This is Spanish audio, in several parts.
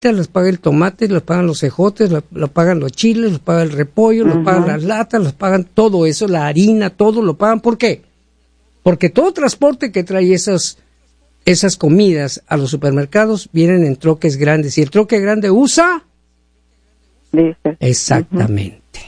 los paga el tomate, los pagan los ejotes, lo pagan los chiles, los paga el repollo, los pagan las latas, los pagan todo eso, la harina, todo lo pagan. ¿Por qué? Porque todo transporte que trae esas comidas a los supermercados vienen en troques grandes. Y el troque grande usa... Dice. Exactamente.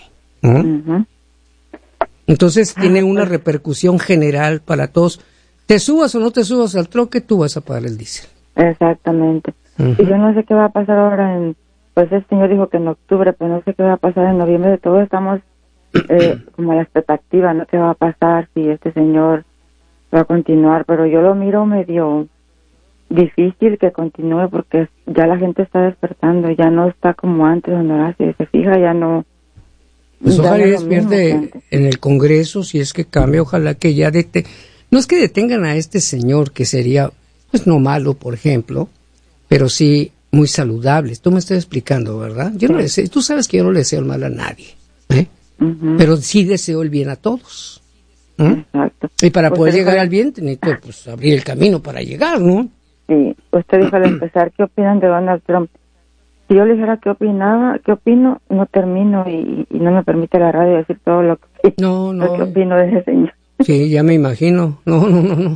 Entonces tiene una repercusión general para todos. Te subas o no te subas al troque, tú vas a pagar el diésel. Exactamente. Y yo no sé qué va a pasar ahora pues el señor dijo que en octubre, pero no sé qué va a pasar en noviembre. De todo estamos como a la expectativa, ¿no? ¿Qué va a pasar si este señor va a continuar? Pero yo lo miro medio difícil que continúe porque ya la gente está despertando, ya no está como antes, don Horacio, se fija, ya no... Pues ojalá despierte en el Congreso, si es que cambia, ojalá que ya no es que detengan a este señor, que sería, pues no malo, por ejemplo, pero sí muy saludable. Tú me estás explicando, ¿verdad? Yo no le deseo, tú sabes que yo no le deseo el mal a nadie, pero sí deseo el bien a todos. Exacto. Y para poder llegar al bien, necesito pues abrir el camino para llegar, ¿no? Sí, usted dijo al empezar, ¿qué opinan de Donald Trump? Si yo le dijera qué opino, no termino y no me permite la radio decir todo lo que opino de ese señor. Sí, ya me imagino. No.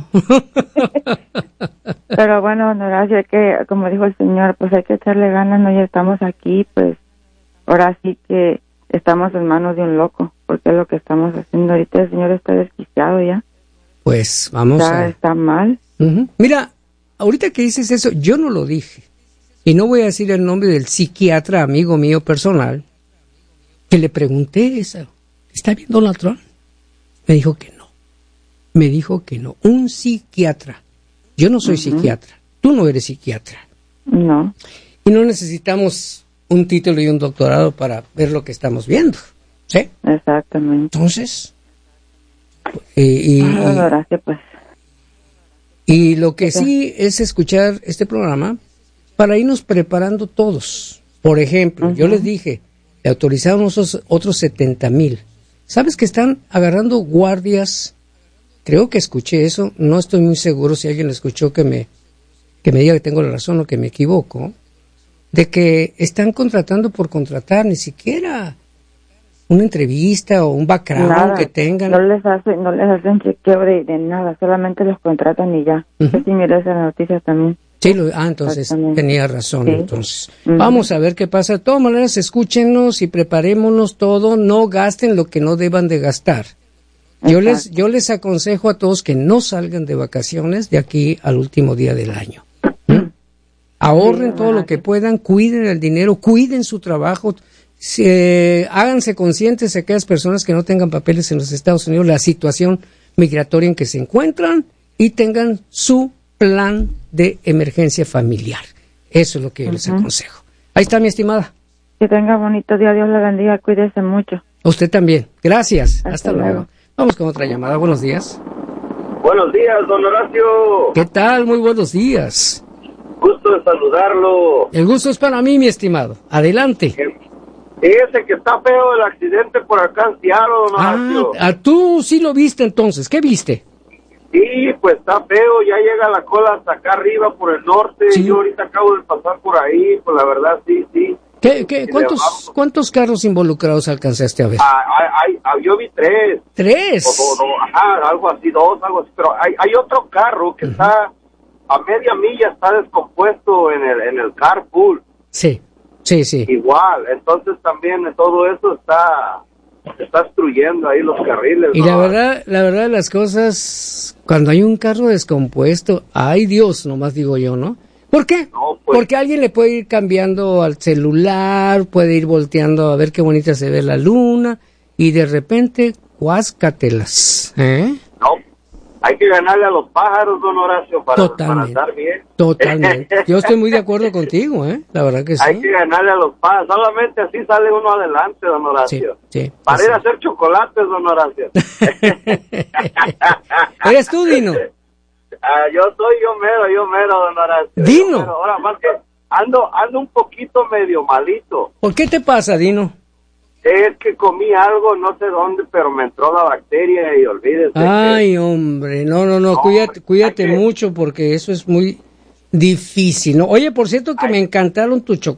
Pero bueno, Horacio, que como dijo el señor, pues hay que echarle ganas, ¿no? Ya estamos aquí, pues ahora sí que estamos en manos de un loco, porque es lo que estamos haciendo ahorita. El señor está desquiciado ya. Pues vamos está mal. Mira, ahorita que dices eso, yo no lo dije. Y no voy a decir el nombre del psiquiatra, amigo mío personal, que le pregunté eso. ¿Está bien Donald Trump? Me dijo que no. Un psiquiatra. Yo no soy psiquiatra. Tú no eres psiquiatra. No. Y no necesitamos un título y un doctorado para ver lo que estamos viendo. ¿Sí? Exactamente. Entonces... Gracias, pues. Y lo que sí es escuchar este programa para irnos preparando todos. Por ejemplo, yo les dije, le autorizaron otros 70,000. ¿Sabes que están agarrando guardias? Creo que escuché eso, no estoy muy seguro si alguien lo escuchó que me diga que tengo la razón o que me equivoco, de que están contratando por contratar, ni siquiera una entrevista o un background nada, que tengan. No les hacen chequeo de nada, solamente los contratan y ya. Sí, miré esa noticia también. Sí, entonces tenía razón. Sí. Entonces, vamos a ver qué pasa. De todas maneras, escúchenos y preparémonos todo. No gasten lo que no deban de gastar. Yo les aconsejo a todos que no salgan de vacaciones de aquí al último día del año. Ahorren todo lo que puedan, cuiden el dinero, cuiden su trabajo. Háganse conscientes de aquellas personas que no tengan papeles en los Estados Unidos, la situación migratoria en que se encuentran, y tengan su plan de emergencia familiar. Eso es lo que yo les aconsejo. Ahí está, mi estimada. Que tenga bonito día, Dios la bendiga, cuídese mucho. Usted también. Gracias. Hasta luego. Vamos con otra llamada. Buenos días. Buenos días, don Horacio. ¿Qué tal? Muy buenos días. Gusto de saludarlo. El gusto es para mí, mi estimado. Adelante. Ese que está feo el accidente por acá en Seattle, don Horacio. Tú sí lo viste entonces. ¿Qué viste? Sí, pues está feo, ya llega la cola hasta acá arriba por el norte. Sí. Yo ahorita acabo de pasar por ahí, pues la verdad sí. ¿Cuántos carros involucrados alcanzaste a ver? Yo vi 3. ¿3? Algo así, 2, algo así. Pero hay otro carro que está a media milla, está descompuesto en el carpool. Sí. Igual, entonces también todo eso está destruyendo ahí los carriles. Y ¿no? la verdad de las cosas, cuando hay un carro descompuesto, ay Dios, nomás digo yo, ¿no? ¿Por qué? No, pues, porque alguien le puede ir cambiando al celular, puede ir volteando a ver qué bonita se ve la luna, y de repente, cuáscatelas, No, hay que ganarle a los pájaros, don Horacio, para andar bien. Totalmente. Yo estoy muy de acuerdo contigo, la verdad que sí. Hay que ganarle a los pájaros, solamente así sale uno adelante, don Horacio. Sí. Para ir a hacer chocolates, don Horacio. ¿Eres tú, Dino? Yo mero, don Horacio. Dino. Ahora, más que ando un poquito medio malito. ¿Por qué te pasa, Dino? Es que comí algo, no sé dónde, pero me entró la bacteria y olvídese. Ay, hombre, no, cuídate mucho porque eso es muy Difícil, ¿no? Oye, por cierto que me encantaron tus